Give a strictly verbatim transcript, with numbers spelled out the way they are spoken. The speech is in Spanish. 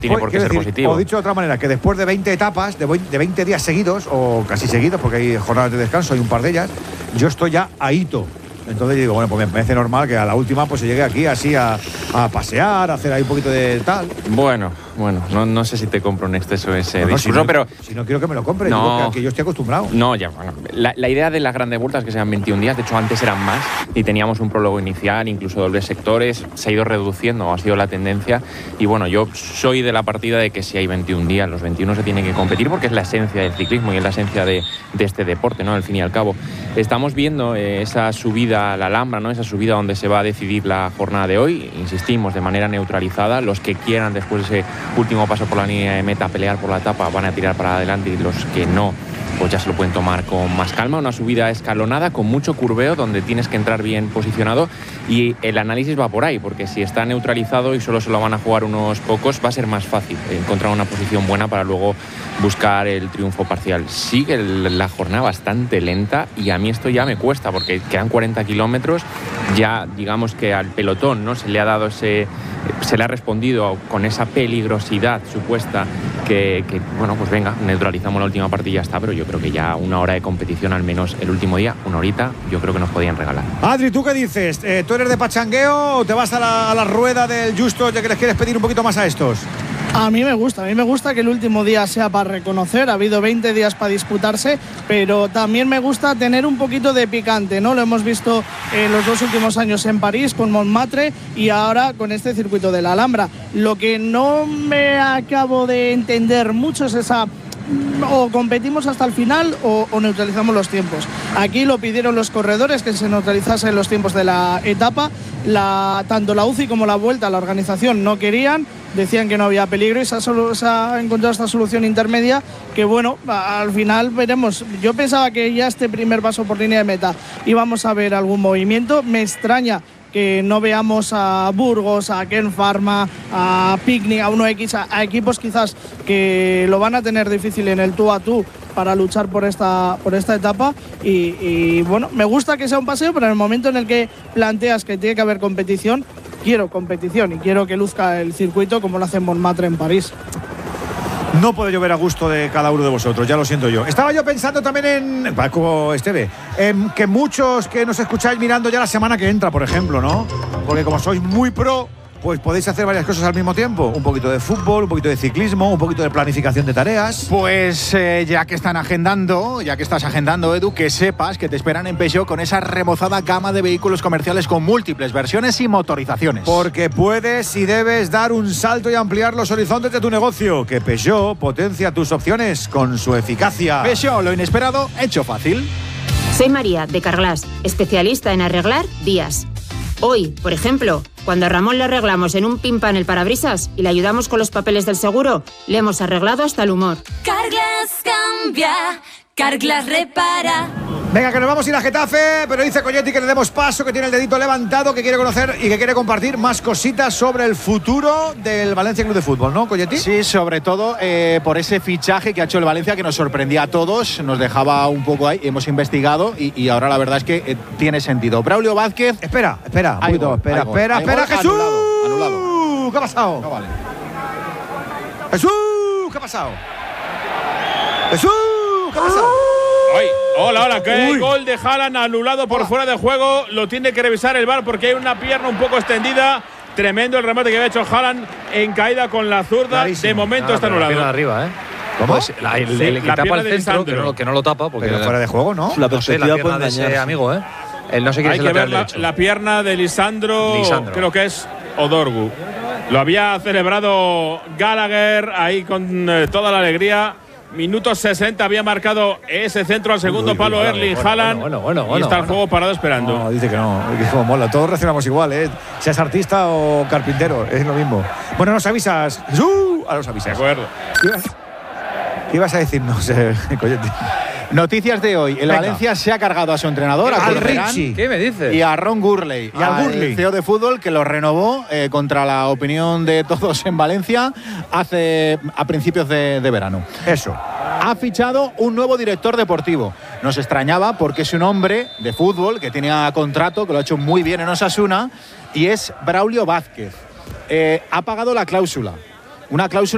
tiene pues, por qué ser decir, positivo. O dicho de otra manera, que después de veinte etapas, de veinte días seguidos, o casi seguidos, porque hay jornadas de descanso, hay un par de ellas, yo estoy ya ahito. Entonces yo digo, bueno, pues me parece normal que a la última pues se llegue aquí así a, a pasear, a hacer ahí un poquito de tal. Bueno, bueno, no, no sé si te compro en exceso ese no, no, discurso, si no, pero… Si no quiero que me lo compre, no, digo que, que yo estoy acostumbrado. No, ya, bueno, la, la idea de las grandes vueltas es que sean veintiún días, de hecho antes eran más y teníamos un prólogo inicial, incluso dobles sectores, se ha ido reduciendo, ha sido la tendencia y bueno, yo soy de la partida de que si hay veintiún días, los veintiuno se tienen que competir porque es la esencia del ciclismo y es la esencia de, de este deporte, ¿no? Al fin y al cabo. Estamos viendo eh, esa subida a la Alhambra, ¿no? Esa subida donde se va a decidir la jornada de hoy, insistimos, de manera neutralizada. Los que quieran después de ese último paso por la línea de meta pelear por la etapa van a tirar para adelante y los que no, pues ya se lo pueden tomar con más calma. Una subida escalonada con mucho curveo donde tienes que entrar bien posicionado y el análisis va por ahí, porque si está neutralizado y solo se lo van a jugar unos pocos, va a ser más fácil encontrar una posición buena para luego buscar el triunfo parcial. Sigue la jornada bastante lenta y a mí esto ya me cuesta porque quedan cuarenta kilómetros, ya digamos que al pelotón, ¿no? se le ha dado ese, se le ha respondido con esa peligrosidad supuesta que, que bueno, pues venga, neutralizamos la última parte y ya está, pero yo creo que ya una hora de competición, al menos el último día, una horita, yo creo que nos podían regalar. Adri, ¿tú qué dices? Eh, ¿Tú eres de pachangueo o te vas a la, a la rueda del Justo ya que les quieres pedir un poquito más a estos? A mí me gusta, a mí me gusta que el último día sea para reconocer, ha habido veinte días para disputarse, pero también me gusta tener un poquito de picante, ¿no? Lo hemos visto en los dos últimos años en París con Montmartre y ahora con este circuito de la Alhambra. Lo que no me acabo de entender mucho es esa… o competimos hasta el final o, o neutralizamos los tiempos. Aquí lo pidieron los corredores, que se neutralizasen los tiempos de la etapa. La, tanto la U C I como la Vuelta, la organización no querían, decían que no había peligro y se ha, solo, se ha encontrado esta solución intermedia que bueno, al final veremos. Yo pensaba que ya este primer paso por línea de meta íbamos a ver algún movimiento. Me extraña que no veamos a Burgos, a Ken Pharma, a Picnic, a uno equis, a, a equipos quizás que lo van a tener difícil en el tú a tú para luchar por esta, por esta etapa y, y bueno, me gusta que sea un paseo, pero en el momento en el que planteas que tiene que haber competición, quiero competición y quiero que luzca el circuito como lo hace en Montmartre en París. No puede llover a gusto de cada uno de vosotros, ya lo siento yo. Estaba yo pensando también en, Paco Esteve, en que muchos que nos escucháis mirando ya la semana que entra, por ejemplo, ¿no? Porque como sois muy pro, pues podéis hacer varias cosas al mismo tiempo. Un poquito de fútbol, un poquito de ciclismo, un poquito de planificación de tareas. Pues eh, ya que están agendando, ya que estás agendando, Edu, que sepas que te esperan en Peugeot con esa remozada gama de vehículos comerciales con múltiples versiones y motorizaciones. Porque puedes y debes dar un salto y ampliar los horizontes de tu negocio. Que Peugeot potencia tus opciones con su eficacia. Peugeot, lo inesperado, hecho fácil. Soy María, de Carglass, especialista en arreglar vías. Hoy, por ejemplo, cuando a Ramón le arreglamos en un pimpan el parabrisas y le ayudamos con los papeles del seguro, le hemos arreglado hasta el humor. Carglass cambia, Carglass repara. Venga, que nos vamos a ir a Getafe, pero dice Colletti que le demos paso, que tiene el dedito levantado, que quiere conocer y que quiere compartir más cositas sobre el futuro del Valencia Club de Fútbol, ¿no, Colletti? Sí, sobre todo eh, por ese fichaje que ha hecho el Valencia, que nos sorprendía a todos, nos dejaba un poco ahí, hemos investigado y, y ahora la verdad es que eh, tiene sentido. Braulio Vázquez… Espera, espera, un poquito, gol, espera, gol, espera, espera, gol, Jesús. Anulado, anulado. ¿Qué ha pasado? No vale. Jesús, ¿qué ha pasado? Jesús, ¿qué ha pasado? Ay, hola, hola, que hay gol de Haaland anulado por fuera de juego. Lo tiene que revisar el V A R porque hay una pierna un poco extendida. Tremendo el remate que había hecho Haaland en caída con la zurda. Clarísimo. De momento Ah, está pero la anulado. pierna de arriba, ¿eh? ¿Cómo? Pues la, el, Sí, el, la que tapa pierna el de centro, que Lisandro. no, que no lo tapa. Porque Pero fuera de juego, ¿no? La no sé, la perspectiva pierna puede de ese engañar. amigo, ¿eh? Él no sé quién Hay es el que ver lateral la, derecho. la pierna de Lisandro, Lisandro. creo que es Odorgu. Lo había celebrado Gallagher ahí con eh, toda la alegría. Minuto sesenta había marcado ese centro al segundo Uy, uy, palo bueno, Erling bueno, Haaland. bueno, bueno, y bueno, está el bueno. juego parado esperando. No, dice que no, que como mola. Todos reaccionamos igual, ¿eh? Seas artista o carpintero, es lo mismo. Bueno, nos avisas. ¡Jesús! Ahora nos De avisas. acuerdo. ¿Qué ibas, ¿Qué ibas a decirnos, eh, Colletti? Noticias de hoy. El Venga. Valencia se ha cargado a su entrenador, a Al Corberán, Richie. ¿Qué me dices? y a Ron Gurley, Y al Gurley. C E O de fútbol, que lo renovó eh, contra la opinión de todos en Valencia hace a principios de, de verano. Eso. Ha fichado un nuevo director deportivo. Nos extrañaba porque es un hombre de fútbol que tenía contrato, que lo ha hecho muy bien en Osasuna, y es Braulio Vázquez. Eh, ha pagado la cláusula. Una cláusula